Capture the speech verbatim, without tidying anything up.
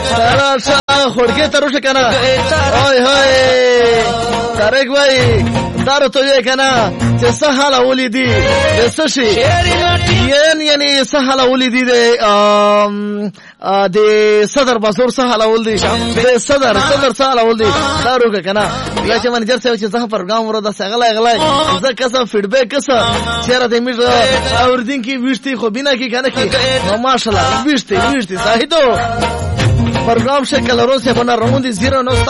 راشه خړګې ته روشه کنه اوه هاي طارق بھائی دارو ته یې کنه چې څه حال ولیدي د څه شي یعنی یعنی څه حال ولیدي د د صدر بازور څه حال ولدي د صدر صدر څه حال ولدي دارو کنه یا چې منجر څه چې څه پروګرام ورته څنګه غلای زه کسه فیډبیک کسه چیرې د میټ اوردین کی وشتي خو بنا کی کنه کی ماشاءالله وشتي وشتي صحیح ته پروګرام شکل روسه بنا روندي زیرو نو